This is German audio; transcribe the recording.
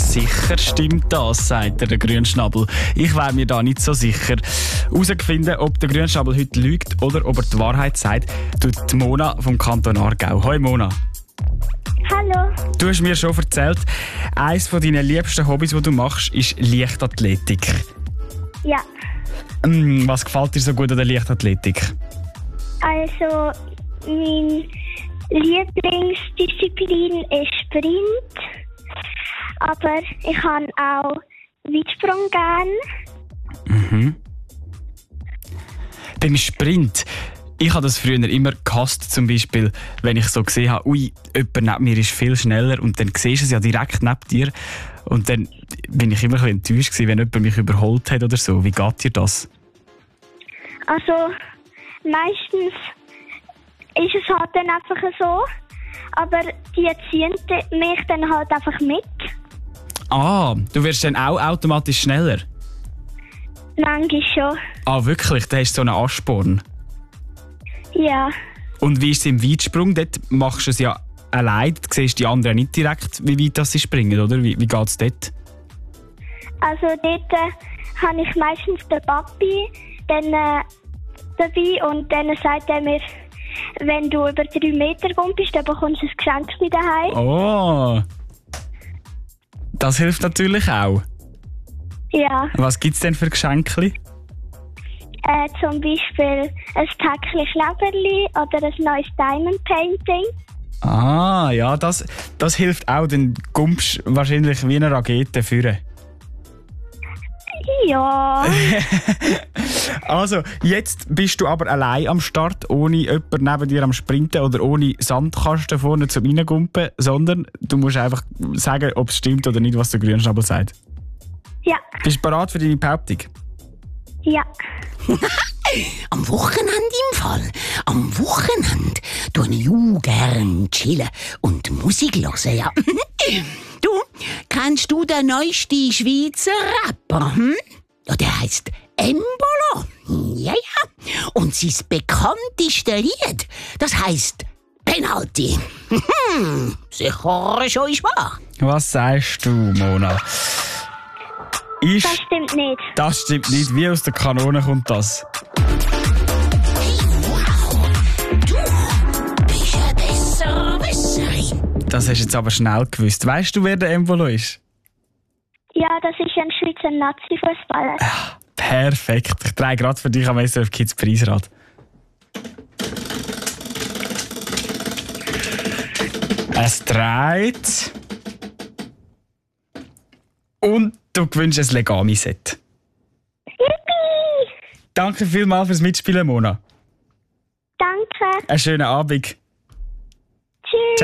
Sicher stimmt das, sagt der Grünschnabel. Ich wäre mir da nicht so sicher. Herausfinden, ob der Grünschnabel heute lügt oder ob er die Wahrheit sagt, tut die Mona vom Kanton Aargau. Hoi Mona. Hallo. Du hast mir schon erzählt, eines von deinen liebsten Hobbys, die du machst, ist Leichtathletik. Ja, Was gefällt dir so gut an der Leichtathletik? also meine Lieblingsdisziplin ist Sprint, aber ich habe auch Weitsprung gern. Beim Sprint, ich habe das früher immer gehasst, zum Beispiel, wenn ich so gesehen habe, ui, jemand neben mir ist viel schneller und dann siehst du es ja direkt neben dir und dann bin ich immer ein bisschen enttäuscht gewesen, wenn jemand mich überholt hat oder so. Wie geht dir das? Also meistens ist es halt dann einfach so, aber die ziehen mich dann halt einfach mit. Ah, du wirst dann auch automatisch schneller? Manchmal schon. Ah, wirklich? Da hast du so einen Ansporn. Ja, Und wie ist es im Weitsprung? Dort machst du es ja allein, du siehst die anderen nicht direkt, wie weit das sie springen, oder? Wie geht es dort? also dort habe ich meistens den Papi dann dabei und dann sagt er mir, wenn du über 3 Meter bist, dann bekommst du ein Geschenk mit daheim. Oh, das hilft natürlich auch. Ja, Was gibt es denn für Geschenke? zum Beispiel ein Päckchen Kleberli oder ein neues Diamond Painting. Ah, ja, das hilft auch. Dann kommst du wahrscheinlich wie eine Rakete führen. Ja, Also, jetzt bist du aber allein am Start, ohne jemanden neben dir am Sprinten oder ohne Sandkasten vorne zum Reingumpen, sondern du musst einfach sagen, ob es stimmt oder nicht, was der Grünschnabel sagt. ja, Bist du bereit für deine Behauptung? ja. Am Wochenende im Fall. Am Wochenende tue ich auch gern chillen und Musik hören, ja. Du, kennst du den neuesten Schweizer Rapper? Ja, der heisst Embolo. Ja, ja. Und sein bekannteste Lied, das heisst Penalty. Sicher schon ist wahr. Was sagst du, Mona? Das stimmt nicht. Das stimmt nicht. Wie aus der Kanone kommt das? Du bist ein Besserwisserin. Das hast du jetzt aber schnell gewusst. Weißt du, wer der Embolo ist? Ja, das ist ein Schweizer Nazi-Fußballer. Perfekt. Ich drehe gerade für dich am SRF Kids Preisrad. Es dreht. Und du gewinnst ein Legami-Set. Yippie! Danke vielmals fürs Mitspielen, Mona. Danke. Einen schönen Abend. Tschüss.